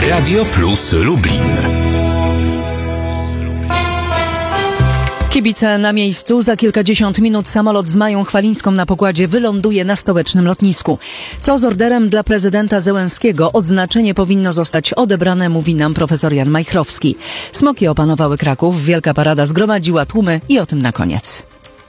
Radio Plus Lublin. Kibice na miejscu. Za kilkadziesiąt minut samolot z Mają Chwalińską na pokładzie wyląduje na stołecznym lotnisku. Co z orderem dla prezydenta Zełenskiego? Odznaczenie powinno zostać odebrane, mówi nam profesor Jan Majchrowski. Smoki opanowały Kraków, wielka parada zgromadziła tłumy i o tym na koniec.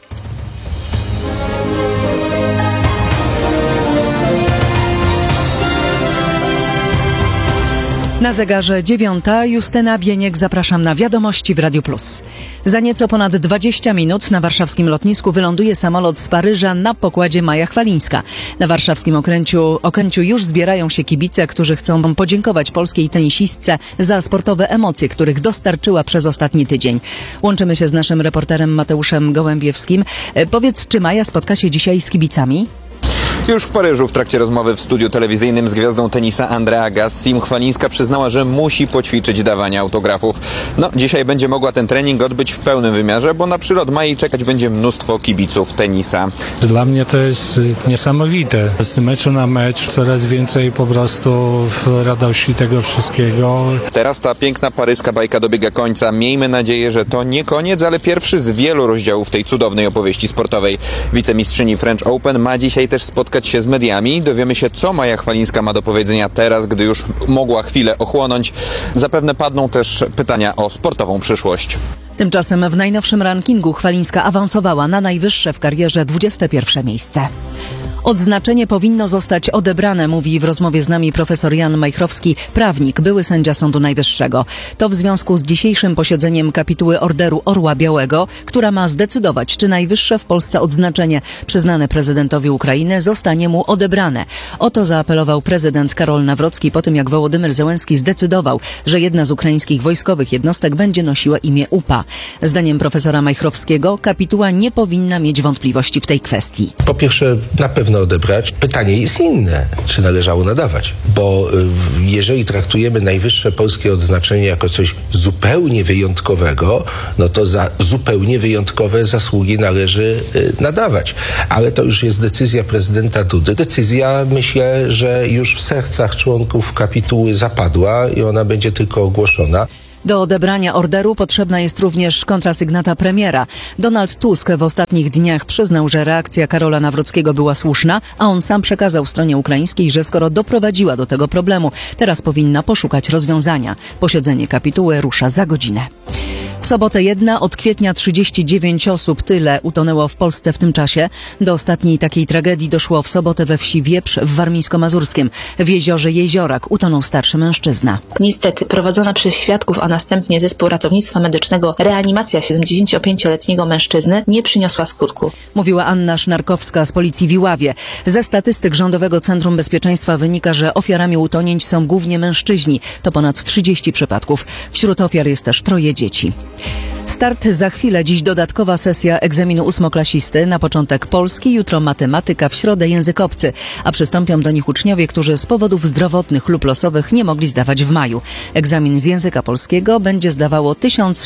Na zegarze 9. Justyna Bieniek, zapraszam na wiadomości w Radiu Plus. Za nieco ponad 20 minut na warszawskim lotnisku wyląduje samolot z Paryża na pokładzie Maja Chwalińska. Na warszawskim Okęciu już zbierają się kibice, którzy chcą podziękować polskiej tenisistce za sportowe emocje, których dostarczyła przez ostatni tydzień. Łączymy się z naszym reporterem Mateuszem Gołębiewskim. Powiedz, czy Maja spotka się dzisiaj z kibicami? Już w Paryżu w trakcie rozmowy w studiu telewizyjnym z gwiazdą tenisa Andrea Agassi Chwalińska przyznała, że musi poćwiczyć dawanie autografów. Dzisiaj będzie mogła ten trening odbyć w pełnym wymiarze, bo na przylot Mai czekać będzie mnóstwo kibiców tenisa. Dla mnie to jest niesamowite. Z meczu na mecz coraz więcej po prostu radości tego wszystkiego. Teraz ta piękna paryska bajka dobiega końca. Miejmy nadzieję, że to nie koniec, ale pierwszy z wielu rozdziałów tej cudownej opowieści sportowej. Wicemistrzyni French Open ma dzisiaj też spotkać się z mediami. Dowiemy się, co Maja Chwalińska ma do powiedzenia teraz, gdy już mogła chwilę ochłonąć. Zapewne padną też pytania o sportową przyszłość. Tymczasem w najnowszym rankingu Chwalińska awansowała na najwyższe w karierze 21. miejsce. Odznaczenie powinno zostać odebrane, mówi w rozmowie z nami profesor Jan Majchrowski, prawnik, były sędzia Sądu Najwyższego. To w związku z dzisiejszym posiedzeniem kapituły Orderu Orła Białego, która ma zdecydować, czy najwyższe w Polsce odznaczenie przyznane prezydentowi Ukrainy zostanie mu odebrane. O to zaapelował prezydent Karol Nawrocki po tym, jak Wołodymyr Zełenski zdecydował, że jedna z ukraińskich wojskowych jednostek będzie nosiła imię UPA. Zdaniem profesora Majchrowskiego kapituła nie powinna mieć wątpliwości w tej kwestii. Po pierwsze, na pewno odebrać. Pytanie jest inne, czy należało nadawać. Bo jeżeli traktujemy najwyższe polskie odznaczenie jako coś zupełnie wyjątkowego, no to za zupełnie wyjątkowe zasługi należy nadawać. Ale to już jest decyzja prezydenta Dudy. Decyzja, myślę, że już w sercach członków kapituły zapadła i ona będzie tylko ogłoszona. Do odebrania orderu potrzebna jest również kontrasygnata premiera. Donald Tusk w ostatnich dniach przyznał, że reakcja Karola Nawrockiego była słuszna, a on sam przekazał stronie ukraińskiej, że skoro doprowadziła do tego problemu, teraz powinna poszukać rozwiązania. Posiedzenie kapituły rusza za godzinę. W sobotę od kwietnia 39 osób, tyle utonęło w Polsce w tym czasie. Do ostatniej takiej tragedii doszło w sobotę we wsi Wieprz w Warmińsko-Mazurskim. W jeziorze Jeziorak utonął starszy mężczyzna. Niestety prowadzona przez świadków, a następnie zespół ratownictwa medycznego reanimacja 75-letniego mężczyzny nie przyniosła skutku. Mówiła Anna Sznarkowska z policji w Iławie. Ze statystyk Rządowego Centrum Bezpieczeństwa wynika, że ofiarami utonięć są głównie mężczyźni. To ponad 30 przypadków. Wśród ofiar jest też 3 dzieci. Start za chwilę. Dziś dodatkowa sesja egzaminu ósmoklasisty. Na początek polski, jutro matematyka, w środę język obcy. A przystąpią do nich uczniowie, którzy z powodów zdrowotnych lub losowych nie mogli zdawać w maju. Egzamin z języka polskiego będzie zdawało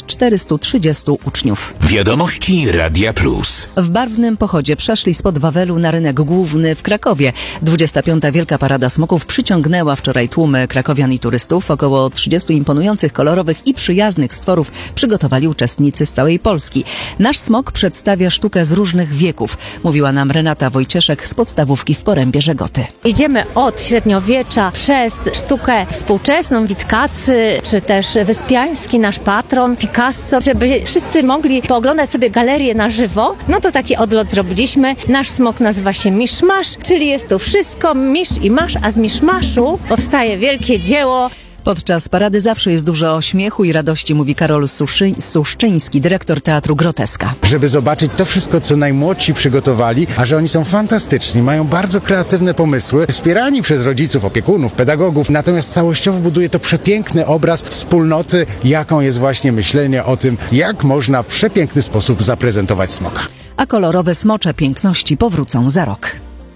1430 uczniów. Wiadomości Radia Plus. W barwnym pochodzie przeszli spod Wawelu na rynek główny w Krakowie. 25. Wielka Parada Smoków przyciągnęła wczoraj tłumy krakowian i turystów. Około 30 imponujących, kolorowych i przyjaznych stworów przygotowali uczestnicy z całej Polski. Nasz smok przedstawia sztukę z różnych wieków, mówiła nam Renata Wojcieszek z podstawówki w Porębie Żegoty. Idziemy od średniowiecza przez sztukę współczesną, Witkacy, czy też Wyspiański, nasz patron, Picasso, żeby wszyscy mogli pooglądać sobie galerię na żywo. No to taki odlot zrobiliśmy. Nasz smok nazywa się Miszmasz, czyli jest tu wszystko, misz i masz, a z miszmaszu powstaje wielkie dzieło. Podczas parady zawsze jest dużo śmiechu i radości, mówi Karol Suszczyński, dyrektor Teatru Groteska. Żeby zobaczyć to wszystko, co najmłodsi przygotowali, a że oni są fantastyczni, mają bardzo kreatywne pomysły, wspierani przez rodziców, opiekunów, pedagogów, natomiast całościowo buduje to przepiękny obraz wspólnoty, jaką jest właśnie myślenie o tym, jak można w przepiękny sposób zaprezentować smoka. A kolorowe smocze piękności powrócą za rok.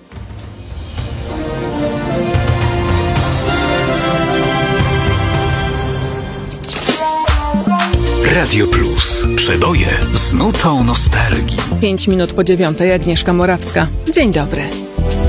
Radio Plus. Przeboje z nutą nostalgii. 5 minut po 9:00. Agnieszka Morawska. Dzień dobry.